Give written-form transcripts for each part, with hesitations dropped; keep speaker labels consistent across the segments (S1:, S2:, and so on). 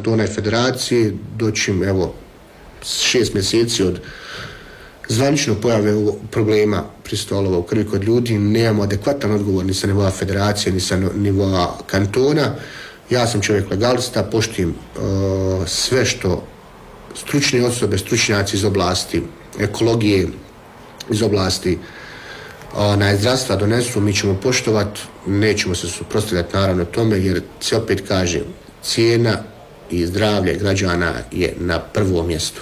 S1: kantona i federacije, doćim evo 6 mjeseci od zvanično pojave problema pristolova u krvi kod ljudi, nemamo adekvatan odgovor ni sa nivoa federacije, ni sa nivoa kantona. Ja sam čovjek legalista, poštujem sve što stručne osobe, stručnjaci iz oblasti ekologije, iz oblasti zdravstva donesu, mi ćemo poštovati, nećemo se suprotstavljati naravno tome, jer se opet kažem, cijena i zdravlje građana je na prvom mjestu.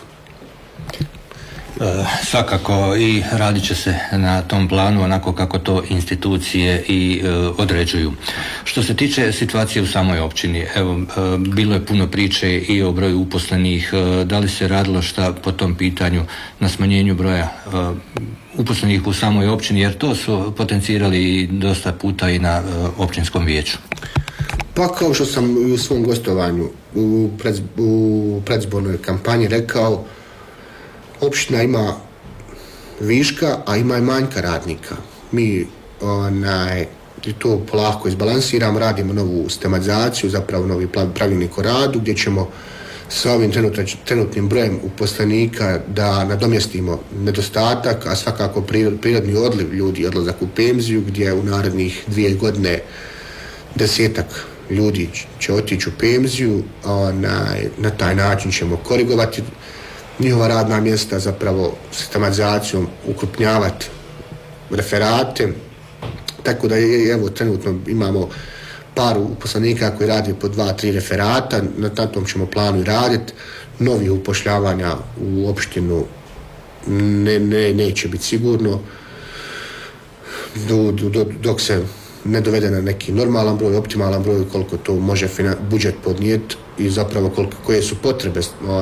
S2: Svakako i radit će se na tom planu onako kako to institucije i određuju. Što se tiče situacije u samoj općini, evo, bilo je puno priče i o broju uposlenih. Da li se radilo šta po tom pitanju na smanjenju broja uposlenih u samoj općini, jer to su potencirali dosta puta i na općinskom vijeću?
S1: Pa kao što sam u svom gostovanju u predzbornoj kampanji rekao, opština ima viška, a ima i manjka radnika. Mi to polako izbalansiramo, radimo novu sistematizaciju, zapravo novi pravilnik o radu, gdje ćemo sa ovim trenutnim brojem uposlenika da nadomjestimo nedostatak, a svakako prirodni odliv ljudi, odlazak u penziju, gdje u narednih 2 godine 10-ak ljudi će otići u penziju. Na taj način ćemo korigovati njihova radna mjesta, zapravo sistematizacijom ukrupnjavati referate, tako da evo trenutno imamo par uposlenika koji radi po 2-3 referata, na tom ćemo planu i raditi. Novih upošljavanja u opštinu neće biti sigurno, dok se ne dovede na neki normalan broj, optimalan broj, koliko to može budžet podnijeti i zapravo koje su potrebe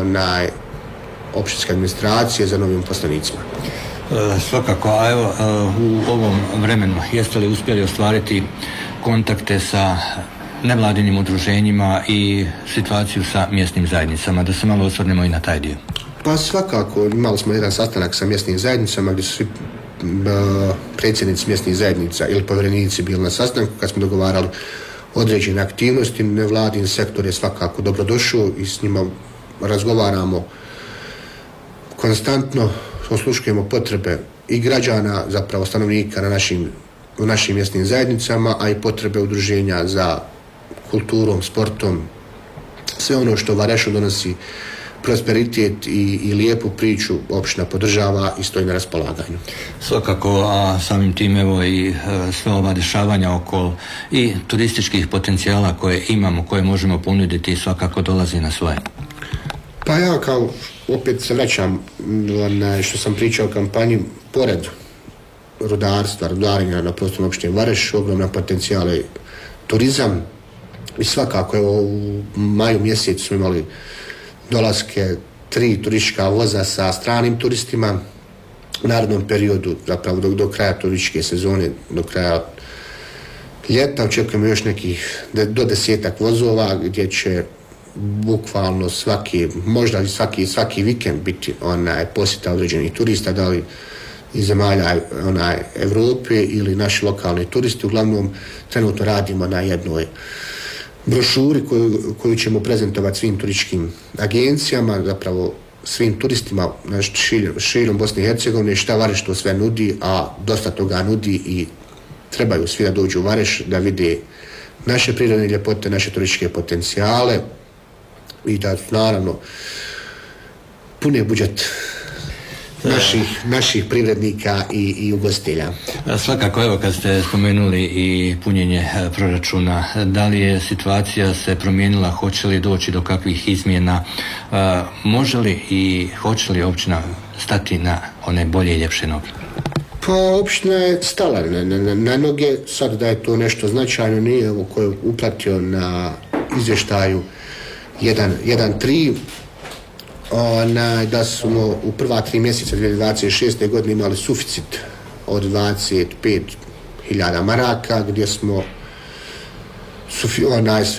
S1: općinske administracije za novim uposlenicima.
S2: Svakako, a evo u ovom vremenu jeste li uspjeli ostvariti kontakte sa nevladinim udruženjima i situaciju sa mjesnim zajednicama, da se malo osvrnemo i na taj dio?
S1: Pa svakako, imali smo jedan sastanak sa mjesnim zajednicama gdje su svi predsjednici mjesnih zajednica ili povjerenici bili na sastanku kad smo dogovarali određene aktivnosti. Nevladin sektor je svakako dobrodošao i s njima razgovaramo konstantno, osluškujemo potrebe i građana, zapravo stanovnika u našim mjesnim zajednicama, a i potrebe udruženja za kulturom, sportom, sve ono što Varešu donosi prosperitet i lijepu priču opština podržava i stoji na raspolaganju.
S2: Svakako, a samim tim evo i sve ova dešavanja oko i turističkih potencijala koje imamo, koje možemo ponuditi, svakako dolazi na svoje.
S1: Pa ja opet se vraćam što sam pričao o kampanji, pored rudarenja na prostoru opštine Vareš, ogromna potencijala je turizam i svakako evo u maju mjesecu smo imali dolaske 3 turistička voza sa stranim turistima. U narednom periodu, zapravo do kraja turističke sezone, do kraja ljeta, očekujemo još nekih do 10-ak vozova gdje će bukvalno možda svaki vikend biti posjeta određenih turista, da li iz zemalja Europe ili naši lokalni turisti. Uglavnom, trenutno radimo na jednoj brošuri koju ćemo prezentovati svim turističkim agencijama, zapravo svim turistima širom Bosne i Hercegovine, šta Vareš to sve nudi, a dosta toga nudi i trebaju svi da dođu u Vareš da vide naše prirodne ljepote, naše turističke potencijale i da naravno pune budžet naših privrednika i ugostitelja.
S2: Svakako, evo kad ste spomenuli i punjenje proračuna, da li je situacija se promijenila, hoće li doći do kakvih izmjena, može li i hoće li općina stati na one bolje i ljepše noge?
S1: Pa opština je stala na noge, sad da je to nešto značajno nije, evo ko je upratio na izvještaju 1.3, da smo u prva 3 mjeseca 2026. godine imali suficit od 25.000 maraka, gdje smo